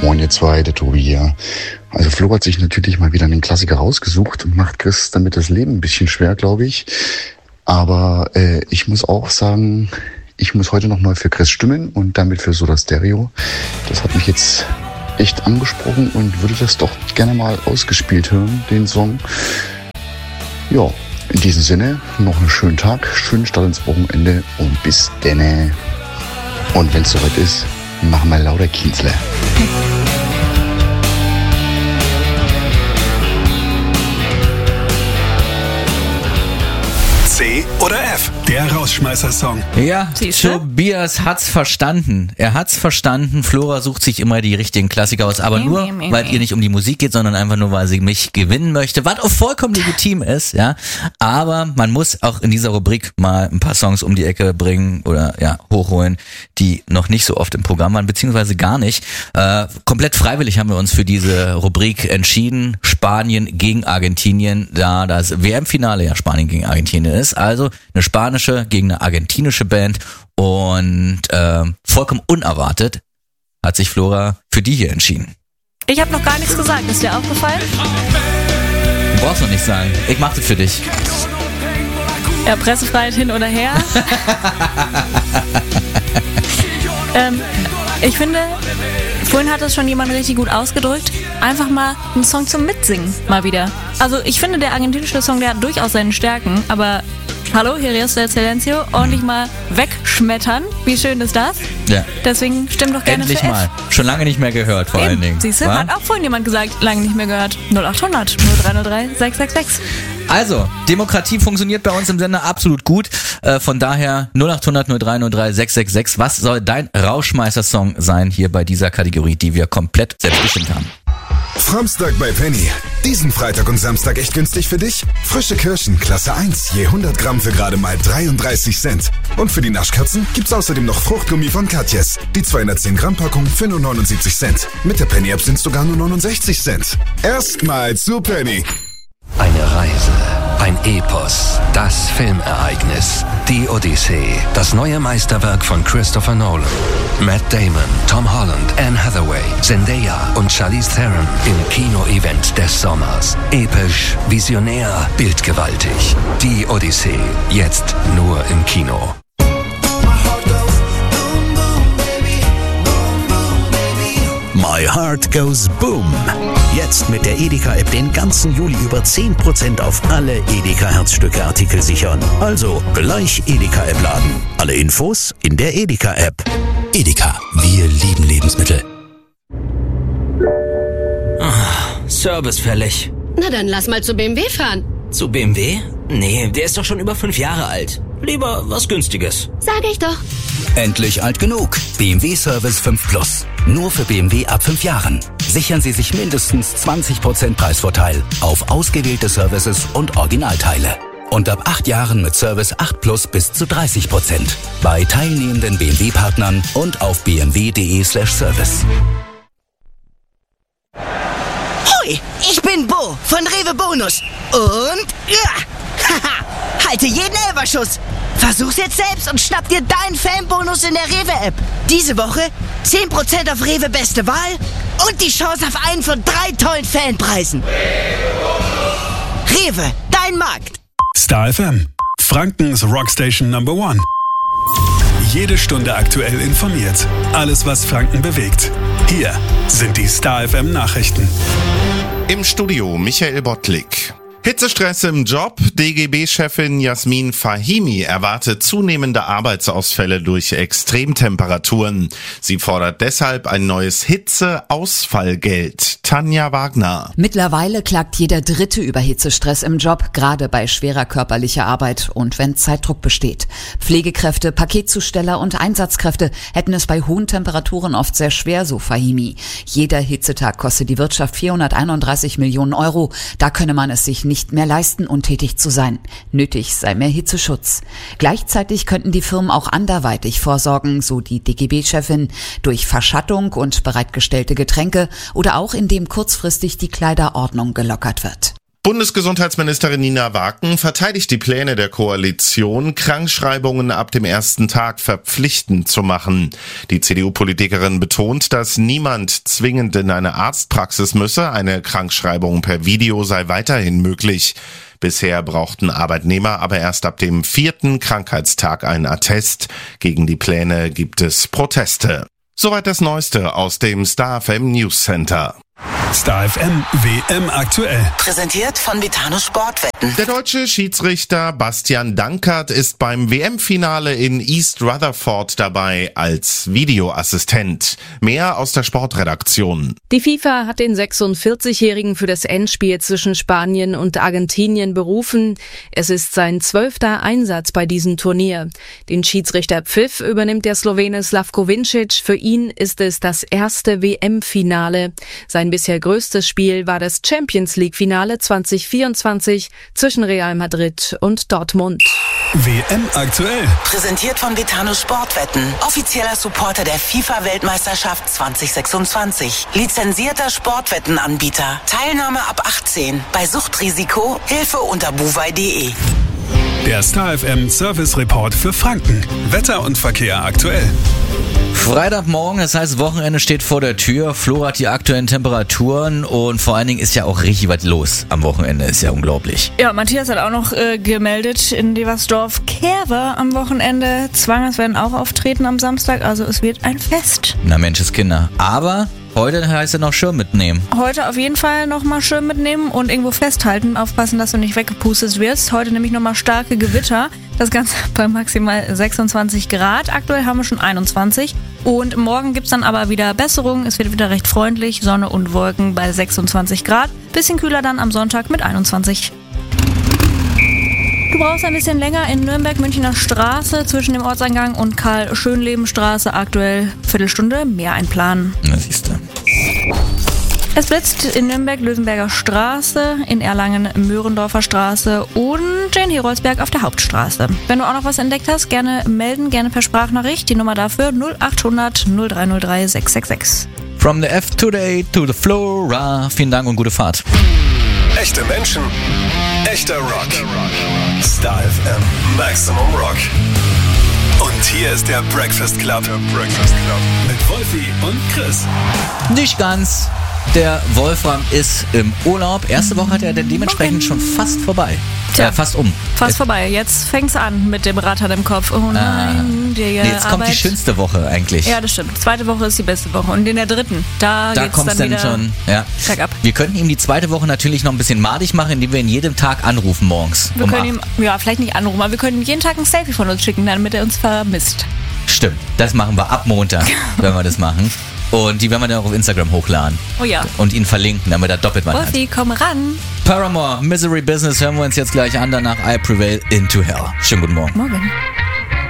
Moin ihr zwei, der Tobi hier. Also Flo hat sich natürlich mal wieder einen Klassiker rausgesucht und macht Chris damit das Leben ein bisschen schwer, glaube ich. Aber ich muss auch sagen, ich muss heute nochmal für Chris stimmen und damit für Soda Stereo. Das hat mich jetzt echt angesprochen und würde das doch gerne mal ausgespielt hören, den Song. Ja, in diesem Sinne, noch einen schönen Tag, schönen Start ins Wochenende und bis denne. Und wenn es soweit ist, machen wir lauter Kienzle. C oder F, der Rausschmeißer-Song. Ja, Tobias hat's verstanden. Er hat's verstanden. Flora sucht sich immer die richtigen Klassiker aus, aber nur, weil ihr nicht um die Musik geht, sondern einfach nur, weil sie mich gewinnen möchte, was auch vollkommen legitim ist, ja. Aber man muss auch in dieser Rubrik mal ein paar Songs um die Ecke bringen oder ja hochholen, die noch nicht so oft im Programm waren, beziehungsweise gar nicht. Komplett freiwillig haben wir uns für diese Rubrik entschieden. Spanien gegen Argentinien, da das WM-Finale ja Spanien gegen Argentinien ist. Also eine spanische gegen eine argentinische Band und vollkommen unerwartet hat sich Flora für die hier entschieden. Ich habe noch gar nichts gesagt, ist dir aufgefallen? Du brauchst noch nichts sagen, ich mach das für dich. Ja, Pressefreiheit hin oder her. Ich finde, vorhin hat es schon jemand richtig gut ausgedrückt. Einfach mal einen Song zum Mitsingen, mal wieder. Also ich finde, der argentinische Song, der hat durchaus seine Stärken, aber hallo, hier ist der Silencio, ordentlich mal wegschmettern. Wie schön ist das? Ja. Deswegen stimmt doch gerne endlich für F. mal. Schon lange nicht mehr gehört, vor allen Dingen. Siehst du, hat auch vorhin jemand gesagt, lange nicht mehr gehört. 0800 0303 666. Also, Demokratie funktioniert bei uns im Sender absolut gut. Von daher 0800 0303 666. Was soll dein Rauschmeißer-Song sein hier bei dieser Kategorie, die wir komplett selbst bestimmt haben? Framstag bei Penny. Diesen Freitag und Samstag echt günstig für dich? Frische Kirschen, Klasse 1, je 100 Gramm für gerade mal 33 Cent. Und für die Naschkatzen gibt's außerdem noch Fruchtgummi von Katjes. Die 210 Gramm Packung für nur 79 Cent. Mit der Penny-App sind's sogar nur 69 Cent. Erstmal zu Penny. Eine Reise, ein Epos, das Filmereignis, die Odyssee, das neue Meisterwerk von Christopher Nolan. Matt Damon, Tom Holland, Anne Hathaway, Zendaya und Charlize Theron im Kino-Event des Sommers. Episch, visionär, bildgewaltig. Die Odyssee, jetzt nur im Kino. My Heart Goes Boom. Jetzt mit der Edeka-App den ganzen Juli über 10% auf alle Edeka-Herzstücke-Artikel sichern. Also gleich Edeka-App laden. Alle Infos in der Edeka-App. Edeka, wir lieben Lebensmittel. Service fällig. Na dann lass mal zu BMW fahren. Zu BMW? Nee, der ist doch schon über 5 Jahre alt. Lieber was Günstiges. Sag ich doch. Endlich alt genug. BMW Service 5 Plus. Nur für BMW ab 5 Jahren. Sichern Sie sich mindestens 20% Preisvorteil auf ausgewählte Services und Originalteile. Und ab 8 Jahren mit Service 8 Plus bis zu 30%. Bei teilnehmenden BMW-Partnern und auf bmw.de/service. Hoi, ich bin Bo von Rewe Bonus. Und halte jeden Elferschuss. Versuch's jetzt selbst und schnapp dir deinen Fanbonus in der Rewe-App. Diese Woche 10% auf Rewe Beste Wahl und die Chance auf einen von 3 tollen Fanpreisen. Rewe, dein Markt. Star FM, Frankens Rockstation Number 1. Jede Stunde aktuell informiert. Alles, was Franken bewegt. Hier sind die Star FM Nachrichten. Im Studio Michael Bottlik. Hitzestress im Job. DGB-Chefin Jasmin Fahimi erwartet zunehmende Arbeitsausfälle durch Extremtemperaturen. Sie fordert deshalb ein neues Hitzeausfallgeld. Tanja Wagner. Mittlerweile klagt jeder Dritte über Hitzestress im Job, gerade bei schwerer körperlicher Arbeit und wenn Zeitdruck besteht. Pflegekräfte, Paketzusteller und Einsatzkräfte hätten es bei hohen Temperaturen oft sehr schwer, so Fahimi. Jeder Hitzetag kostet die Wirtschaft 431 Millionen Euro. Da könne man es sich nicht mehr leisten, untätig zu sein. Nötig sei mehr Hitzeschutz. Gleichzeitig könnten die Firmen auch anderweitig vorsorgen, so die DGB-Chefin, durch Verschattung und bereitgestellte Getränke oder auch indem kurzfristig die Kleiderordnung gelockert wird. Bundesgesundheitsministerin Nina Waken verteidigt die Pläne der Koalition, Krankschreibungen ab dem ersten Tag verpflichtend zu machen. Die CDU-Politikerin betont, dass niemand zwingend in eine Arztpraxis müsse. Eine Krankschreibung per Video sei weiterhin möglich. Bisher brauchten Arbeitnehmer aber erst ab dem 4. Krankheitstag ein Attest. Gegen die Pläne gibt es Proteste. Soweit das Neueste aus dem Star FM News Center. Star FM WM aktuell. Präsentiert von Vitano Sportwetten. Der deutsche Schiedsrichter Bastian Dankert ist beim WM-Finale in East Rutherford dabei als Videoassistent. Mehr aus der Sportredaktion. Die FIFA hat den 46-Jährigen für das Endspiel zwischen Spanien und Argentinien berufen. Es ist sein 12. Einsatz bei diesem Turnier. Den Schiedsrichterpfiff übernimmt der Slowene Slavko Vincic. Für ihn ist es das erste WM-Finale. Sein bisher größtes Spiel war das Champions-League-Finale 2024 zwischen Real Madrid und Dortmund. WM aktuell. Präsentiert von Vitano Sportwetten. Offizieller Supporter der FIFA-Weltmeisterschaft 2026. Lizenzierter Sportwettenanbieter. Teilnahme ab 18. Bei Suchtrisiko Hilfe unter buwei.de. Der Star FM Service Report für Franken. Wetter und Verkehr aktuell. Freitagmorgen, das heißt Wochenende steht vor der Tür. Flora hat die aktuellen Temperaturen und vor allen Dingen ist ja auch richtig was los am Wochenende. Ist ja unglaublich. Ja, Matthias hat auch noch gemeldet in Deversdorf. Kerber am Wochenende. Zwangers werden auch auftreten am Samstag, also es wird ein Fest. Na Menscheskinder. Aber heute heißt es noch Schirm mitnehmen. Heute auf jeden Fall nochmal Schirm mitnehmen und irgendwo festhalten. Aufpassen, dass du nicht weggepustet wirst. Heute nämlich nochmal starke Gewitter. Das Ganze bei maximal 26 Grad. Aktuell haben wir schon 21. Und morgen gibt's dann aber wieder Besserung. Es wird wieder recht freundlich. Sonne und Wolken bei 26 Grad. Bisschen kühler dann am Sonntag mit 21. Du brauchst ein bisschen länger in Nürnberg-Münchner Straße zwischen dem Ortseingang und Karl-Schönleben-Straße. Aktuell Viertelstunde mehr einplanen. Na siehst du. Es blitzt in Nürnberg-Löwenberger Straße, in Erlangen-Möhrendorfer Straße und in Heroldsberg auf der Hauptstraße. Wenn du auch noch was entdeckt hast, gerne melden, gerne per Sprachnachricht. Die Nummer dafür 0800 0303 666. From the F to the A to the Flora. Vielen Dank und gute Fahrt. Echte Menschen, echter Rock. Star FM Maximum Rock. Und hier ist der Breakfast Club. Mit Wolfi und Chris. Nicht ganz. Der Wolfram ist im Urlaub. Erste Woche hat er dann dementsprechend schon fast vorbei. Tja, fast um. Fast vorbei. Jetzt fängt's an mit dem Rattern im Kopf. Oh nein, jetzt kommt die schönste Woche eigentlich. Ja, das stimmt. Zweite Woche ist die beste Woche. Und in der dritten, da geht's kommt's dann wieder schon. Ja. Bergab. Wir könnten ihm die zweite Woche natürlich noch ein bisschen madig machen, indem wir ihn jeden Tag anrufen morgens. Wir können ihm, ja, vielleicht nicht anrufen, aber wir können ihm jeden Tag ein Selfie von uns schicken, damit er uns vermisst. Stimmt, das machen wir ab Montag, wenn wir das machen. Und die werden wir dann auch auf Instagram hochladen. Oh ja. Und ihn verlinken, damit er doppelt mal hat. Wolfi, komm ran. Paramore, Misery Business hören wir uns jetzt gleich an, danach I Prevail into Hell. Schönen guten Morgen. Morgen.